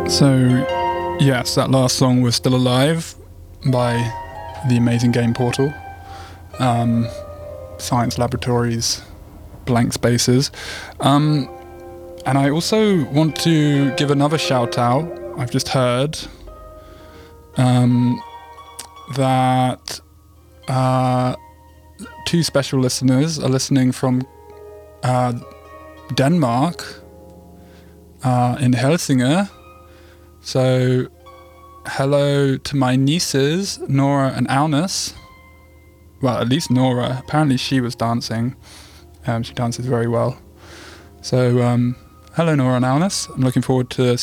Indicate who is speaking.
Speaker 1: So, yes, that last song was Still Alive by the amazing game Portal. Science Laboratories, Blank Spaces. And I also want to give another shout out. I've just heard that two special listeners are listening from Denmark, in Helsinge. So, hello to my nieces, Nora and Alnus. Well, at least Nora. Apparently she was dancing. She dances very well. So, hello Nora and Alnus. I'm looking forward to